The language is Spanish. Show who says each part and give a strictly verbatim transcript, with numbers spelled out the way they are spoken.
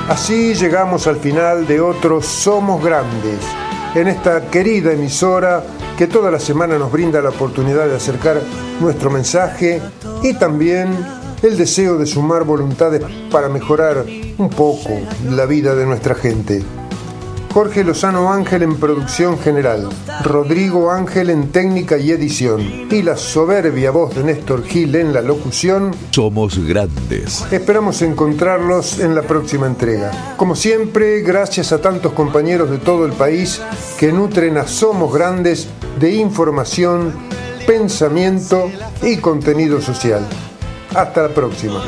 Speaker 1: Así llegamos al final de otro Somos Grandes, en esta querida emisora que toda la semana nos brinda la oportunidad de acercar nuestro mensaje y también el deseo de sumar voluntades para mejorar un poco la vida de nuestra gente. Jorge Lozano Ángel en producción general, Rodrigo Ángel en técnica y edición y la soberbia voz de Néstor Gil en la locución.
Speaker 2: Somos Grandes.
Speaker 1: Esperamos encontrarlos en la próxima entrega. Como siempre, gracias a tantos compañeros de todo el país que nutren a Somos Grandes de información, pensamiento y contenido social. Hasta la próxima.